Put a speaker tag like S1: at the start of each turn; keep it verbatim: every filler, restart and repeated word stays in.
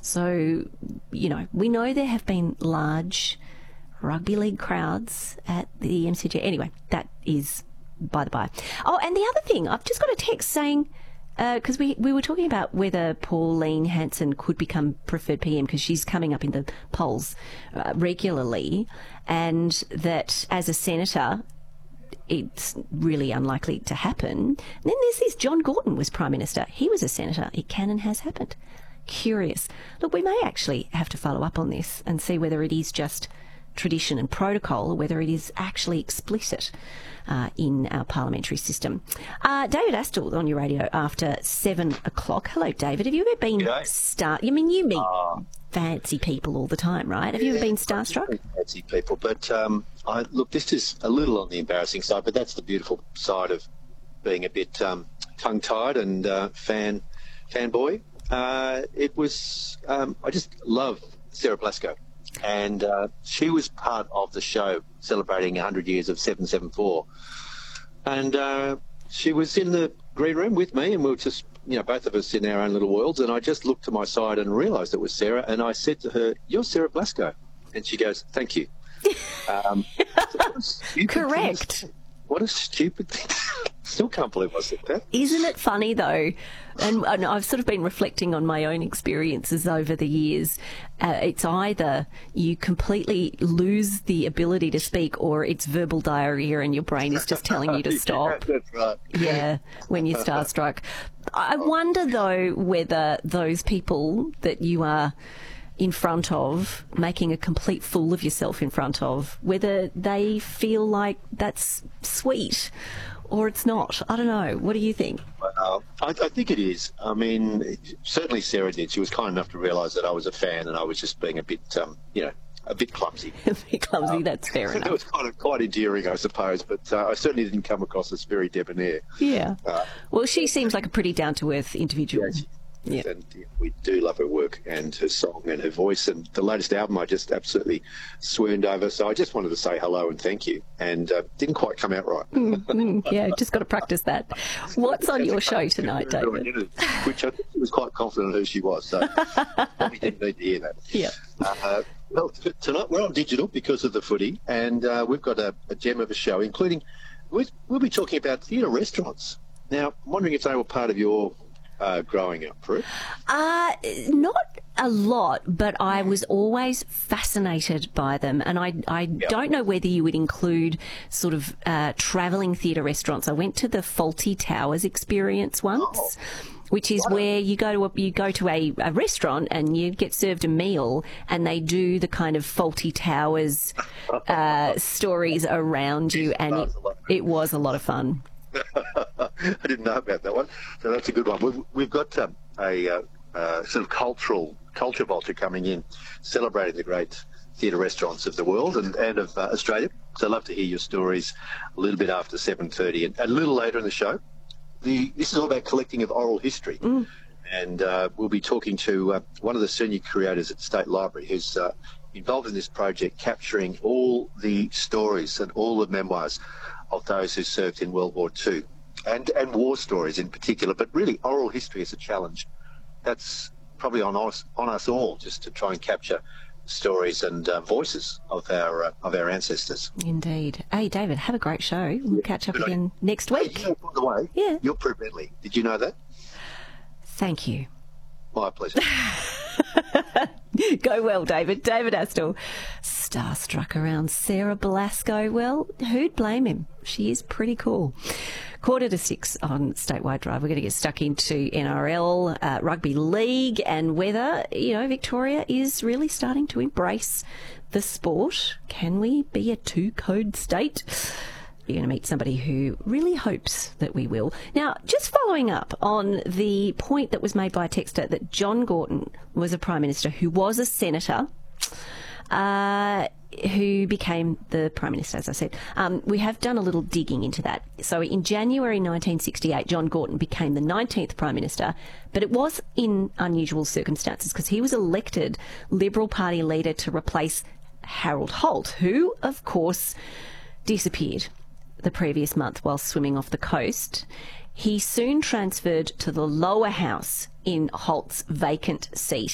S1: So, you know, we know there have been large rugby league crowds at the M C G. Anyway, that is by the by. Oh, and the other thing, I've just got a text saying, because uh, we, we were talking about whether Pauline Hanson could become preferred P M because she's coming up in the polls uh, regularly, and that as a senator, it's really unlikely to happen. And then there's this, John Gorton was Prime Minister. He was a senator. It can and has happened. Curious. Look, we may actually have to follow up on this and see whether it is just tradition and protocol or whether it is actually explicit uh, in our parliamentary system. Uh, David Astle on your radio after seven o'clock. Hello, David. Have you ever been star? I mean, you meet uh, fancy people all the time, right? Have
S2: yeah,
S1: you ever been starstruck?
S2: Fancy people, but um, I, look, this is a little on the embarrassing side, but that's the beautiful side of being a bit um, tongue-tied and uh, fan fanboy. Uh, it was, um, I just love Sarah Blasco. And uh, she was part of the show celebrating one hundred years of seven seven four. And uh, she was in the green room with me, and we were just, you know, both of us in our own little worlds. And I just looked to my side and realised it was Sarah. And I said to her, "You're Sarah Blasco." And she goes, "Thank you." Um, so
S1: Correct.
S2: Thing. What a stupid thing. Still can't believe I said that.
S1: Isn't it funny, though? And, and I've sort of been reflecting on my own experiences over the years. Uh, it's either you completely lose the ability to speak or it's verbal diarrhea and your brain is just telling you to stop.
S2: Yeah, that's right.
S1: Yeah, when you're starstruck. I wonder, though, whether those people that you are in front of, making a complete fool of yourself in front of, whether they feel like that's sweet or it's not. I don't know. What do you think?
S2: Well, I, I think it is. I mean, certainly Sarah did. She was kind enough to realise that I was a fan and I was just being a bit, um, you know, a bit clumsy.
S1: A bit clumsy, um, that's fair enough.
S2: It was kind of quite endearing, I suppose, but uh, I certainly didn't come across as very debonair.
S1: Yeah.
S2: Uh,
S1: well, she seems like a pretty down-to-earth individual.
S2: Yeah,
S1: yeah.
S2: And yeah, we do love her work and her song and her voice. And the latest album I just absolutely swooned over. So I just wanted to say hello and thank you. And uh, didn't quite come out right.
S1: mm, yeah, just got to practice that. What's on your show tonight, David?
S2: Which I think she was quite confident who she was. So probably didn't need to hear that.
S1: Yeah.
S2: Uh, well, t- tonight we're on digital because of the footy. And uh, we've got a, a gem of a show, including we'll, we'll be talking about theatre restaurants. Now, I'm wondering if they were part of your Uh, growing up, Prue?
S1: Uh, not a lot, but I was always fascinated by them. And I, I
S2: yep.
S1: don't know whether you would include sort of uh, travelling theatre restaurants. I went to the Fawlty Towers experience once. Oh. Which is where you go to a, you go to a, a restaurant and you get served a meal, and they do the kind of Fawlty Towers uh, stories around you, and it, it was a lot of fun.
S2: I didn't know about that one, so that's a good one. We've, we've got um, a uh, uh, sort of cultural culture vulture coming in, celebrating the great theatre restaurants of the world and, and of uh, Australia. So I'd love to hear your stories a little bit after seven thirty, and a little later in the show. The, this is all about collecting of oral history, mm. and uh, we'll be talking to uh, one of the senior curators at the State Library who's uh, involved in this project, capturing all the stories and all the memoirs of those who served in World War Two, and, and war stories in particular, but really oral history is a challenge. That's probably on us, on us all, just to try and capture stories and uh, voices of our uh, of our ancestors.
S1: Indeed. Hey, David, have a great show. We'll yeah, catch up again next week.
S2: Hey, you know, by the way,
S1: yeah.
S2: you're Prue Bentley. Did you know that?
S1: Thank you.
S2: My pleasure.
S1: Go well, David. David Astle, starstruck around Sarah Blasco. Well, who'd blame him? She is pretty cool. Quarter to six on Statewide Drive. We're going to get stuck into N R L, uh, rugby league, and whether, you know, Victoria is really starting to embrace the sport. Can we be a two-code state? You're going to meet somebody who really hopes that we will. Now, just following up on the point that was made by a texter that John Gorton was a Prime Minister who was a Senator, uh, who became the Prime Minister, as I said. Um, we have done a little digging into that. So in January nineteen sixty-eight, John Gorton became the nineteenth Prime Minister, but it was in unusual circumstances because he was elected Liberal Party leader to replace Harold Holt, who, of course, disappeared the previous month while swimming off the coast. He soon transferred to the lower house in Holt's vacant seat